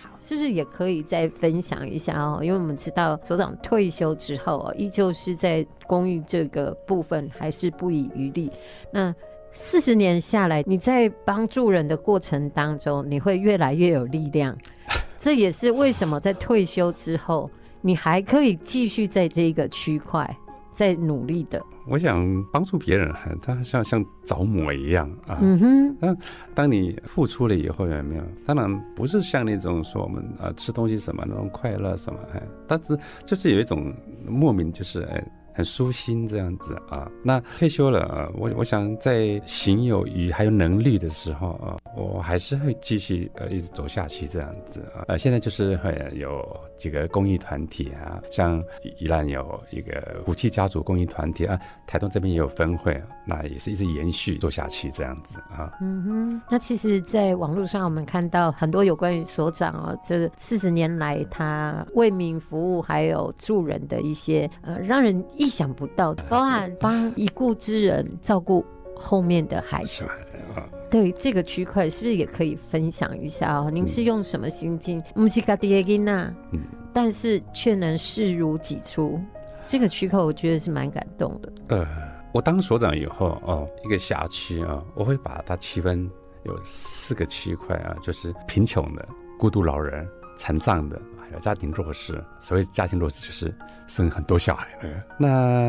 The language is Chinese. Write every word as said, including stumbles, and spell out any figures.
好，是不是也可以再分享一下哦？因为我们知道所长退休之后哦，依旧是在公益这个部分还是不遗余力。那四十年下来，你在帮助人的过程当中，你会越来越有力量。这也是为什么在退休之后，你还可以继续在这个区块在努力的。 我想帮助别人，他像像着魔一样啊。 嗯哼。 但当你付出了以后，有没有？当然不是像那种说我们啊吃东西什么那种快乐什么，哎，但是就是有一种莫名就是哎。很舒心这样子啊。那退休了，啊、我我想在行有余还有能力的时候啊，我还是会继续呃一直走下去这样子啊。呃，现在就是会有几个公益团体啊，像宜兰有一个虎气家族公益团体啊，台东这边也有分会，那也是一直延续做下去这样子啊。 嗯哼，那其实，在网络上我们看到很多有关于所长哦，这四十年来他为民服务还有助人的一些呃让人意想不到的，包含帮已故之人照顾后面的孩子。对这个区块，是不是也可以分享一下哦？您是用什么心境？不是自己的囡仔，但是却能视如己出。这个区块，我觉得是蛮感动的。 呃，我当所长以后哦，一个辖区啊，我会把它区分有四个区块啊，就是贫穷的、孤独老人、残障的。有家庭弱势，所谓家庭弱势就是生很多小孩的。那